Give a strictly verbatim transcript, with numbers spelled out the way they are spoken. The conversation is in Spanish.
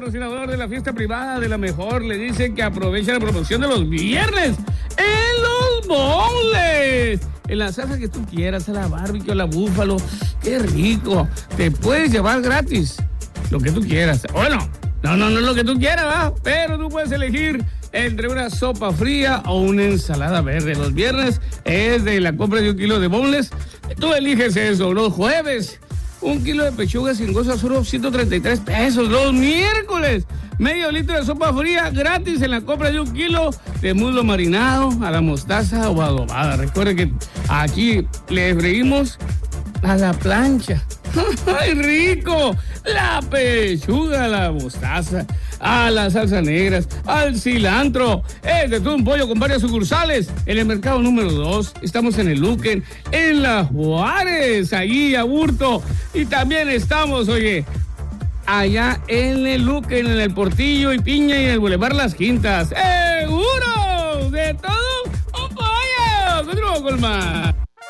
patrocinador de la fiesta privada de la mejor, le dice que aprovecha la promoción de los viernes en los boneless. En la salsa que tú quieras, a la barbecue, a la búfalo. ¡Qué rico! Te puedes llevar gratis lo que tú quieras. Bueno, no, no, no es lo que tú quieras, ¿verdad? Pero tú puedes elegir entre una sopa fría o una ensalada verde. Los viernes es de la compra de un kilo de boneless. Tú eliges eso. Los jueves, un kilo de pechuga sin gozo a solo ciento treinta y tres pesos. Los miércoles, medio litro de sopa fría gratis en la compra de un kilo de muslo marinado a la mostaza o adobada. Recuerden que aquí le freímos a la plancha. ¡Ay, rico! La pechuga, a la mostaza, a las salsas negras, al cilantro. Es de todo un pollo con varias sucursales. En el mercado número dos, estamos en el Luquen, en La Juárez, allí a Burto. Y también estamos, oye, allá en el Luquen, en el Portillo y Piña y en el Boulevard Las Quintas. ¡Seguro! De todo un pollo. Continúo con más.